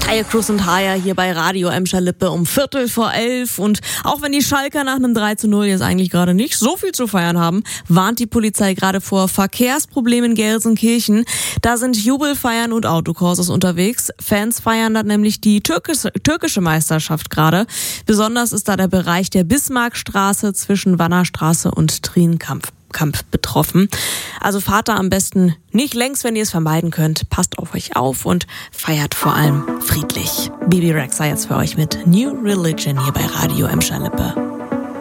Hi, Cruz und Haya hier bei Radio Emscher Lippe um 11:15. Und auch wenn die Schalker nach einem 3:0 jetzt eigentlich gerade nicht so viel zu feiern haben, warnt die Polizei gerade vor Verkehrsproblemen in Gelsenkirchen. Da sind Jubelfeiern und Autokurses unterwegs. Fans feiern dann nämlich die türkische Meisterschaft gerade. Besonders ist da der Bereich der Bismarckstraße zwischen Wannerstraße und Trienkampf betroffen. Also fahrt da am besten nicht längs, wenn ihr es vermeiden könnt. Passt auf euch auf und feiert vor allem friedlich. Bibi Rexa jetzt für euch mit New Religion hier bei Radio Emscher Lippe.